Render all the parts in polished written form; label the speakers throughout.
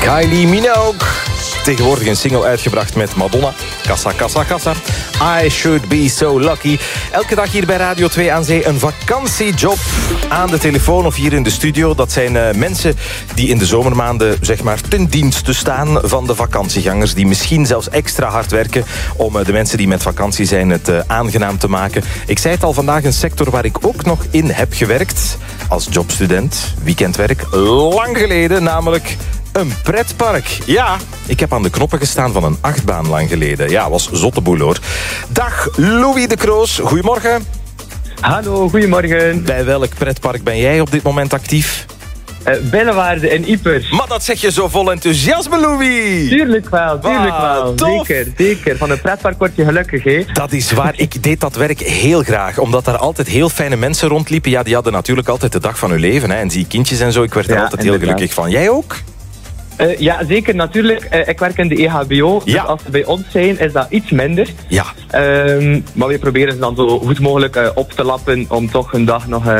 Speaker 1: Kylie Minogue. Tegenwoordig een single uitgebracht met Madonna. Kassa, kassa, kassa. I should be so lucky. Elke dag hier bij Radio 2 aan Zee een vakantiejob. Aan de telefoon of hier in de studio. Dat zijn mensen die in de zomermaanden zeg maar ten dienste staan van de vakantiegangers. Die misschien zelfs extra hard werken om de mensen die met vakantie zijn het aangenaam te maken. Ik zei het al, vandaag een sector waar ik ook nog in heb gewerkt. Als jobstudent, weekendwerk. Lang geleden, namelijk een pretpark. Ja, ik heb aan de knoppen gestaan van een achtbaan lang geleden. Ja, was zotte boel hoor. Dag, Louis de Kroos. Goedemorgen.
Speaker 2: Hallo, goedemorgen.
Speaker 1: Bij welk pretpark ben jij op dit moment actief?
Speaker 2: Bellewaarde in Ieper.
Speaker 1: Maar dat zeg je zo vol enthousiasme, Louis.
Speaker 2: Tuurlijk wel, tuurlijk wel.
Speaker 1: Tof.
Speaker 2: Zeker, zeker. Van een pretpark word je gelukkig, hè?
Speaker 1: Dat is waar. Ik deed dat werk heel graag. Omdat daar altijd heel fijne mensen rondliepen. Ja, die hadden natuurlijk altijd de dag van hun leven. Hè. En zie kindjes en zo. Ik werd er altijd heel gelukkig van. Jij ook?
Speaker 2: Ja, zeker, natuurlijk. Ik werk in de EHBO, dus als ze bij ons zijn, is dat iets minder.
Speaker 1: Ja.
Speaker 2: Maar we proberen ze dan zo goed mogelijk op te lappen om toch hun dag nog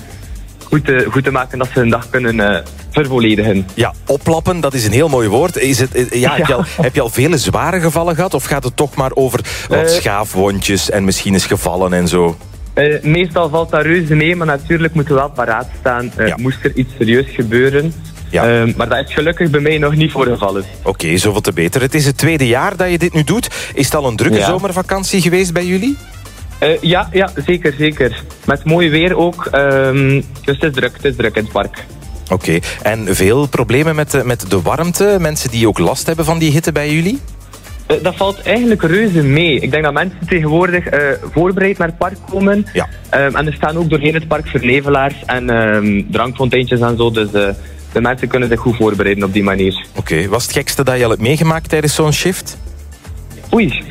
Speaker 2: goed te maken, dat ze hun dag kunnen vervolledigen. Ja,
Speaker 1: oplappen, dat is een heel mooi woord. Heb je al vele zware gevallen gehad, of gaat het toch maar over wat schaafwondjes en misschien eens gevallen en zo?
Speaker 2: Meestal valt dat reuze mee, maar natuurlijk moeten we wel paraat staan. Moest er iets serieus gebeuren. Ja. Maar dat is gelukkig bij mij nog niet voorgevallen.
Speaker 1: Oké, zoveel te beter. Het is het tweede jaar dat je dit nu doet. Is het al een drukke zomervakantie geweest bij jullie?
Speaker 2: Ja, zeker, zeker. Met mooi weer ook. Dus het is druk in het park.
Speaker 1: Oké, en veel problemen met de warmte? Mensen die ook last hebben van die hitte bij jullie?
Speaker 2: Dat valt eigenlijk reuze mee. Ik denk dat mensen tegenwoordig voorbereid naar het park komen. Ja. En er staan ook doorheen het park vernevelaars en drankfonteintjes en zo. Dus de mensen kunnen zich goed voorbereiden op die manier.
Speaker 1: Oké, was het gekste dat je al hebt meegemaakt tijdens zo'n shift?
Speaker 2: Oei.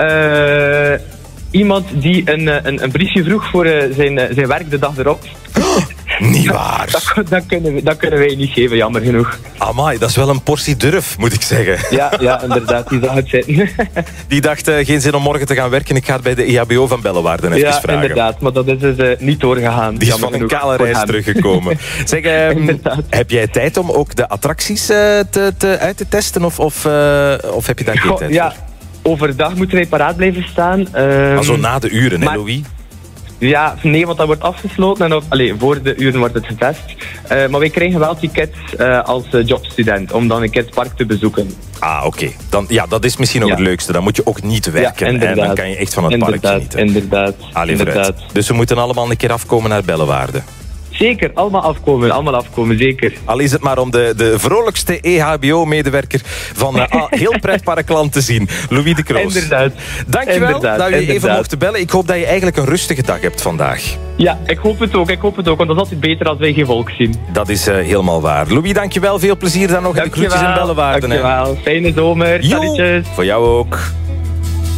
Speaker 2: Iemand die een briefje vroeg voor zijn werk de dag erop.
Speaker 1: Niet waar.
Speaker 2: Dat kunnen wij niet geven, jammer genoeg.
Speaker 1: Amai, dat is wel een portie durf, moet ik zeggen.
Speaker 2: Ja, inderdaad, die zag het zitten.
Speaker 1: Die dacht, geen zin om morgen te gaan werken, ik ga het bij de EHBO van Bellewaarde even vragen.
Speaker 2: Ja, inderdaad, maar dat is dus niet doorgegaan.
Speaker 1: Die is van een kale reis teruggekomen. Zeg, heb jij tijd om ook de attracties uit te testen, of heb je daar geen tijd voor?
Speaker 2: Overdag moeten wij paraat blijven staan.
Speaker 1: Maar zo na de uren, hè, Louis?
Speaker 2: Ja, nee, want dat wordt afgesloten en voor de uren wordt het getest. Maar wij krijgen wel tickets als jobstudent om dan een keer het park te bezoeken.
Speaker 1: Ah, oké. Dat is misschien ook het leukste. Dan moet je ook niet werken en dan kan je echt van het park genieten.
Speaker 2: Inderdaad.
Speaker 1: Dus we moeten allemaal een keer afkomen naar Bellewaarde.
Speaker 2: Zeker, allemaal afkomen, zeker.
Speaker 1: Al is het maar om de vrolijkste EHBO-medewerker van heel pretparkland te zien. Louis de Kroos.
Speaker 2: Inderdaad.
Speaker 1: Dankjewel dat je even mocht bellen. Ik hoop dat je eigenlijk een rustige dag hebt vandaag.
Speaker 2: Ja, ik hoop het ook, want dat is altijd beter als wij geen volk zien.
Speaker 1: Dat is helemaal waar. Louis, dankjewel. Veel plezier dan nog in de groetjes in Bellewaarde.
Speaker 2: Dankjewel. Fijne zomer. Salutjes.
Speaker 1: Voor jou ook.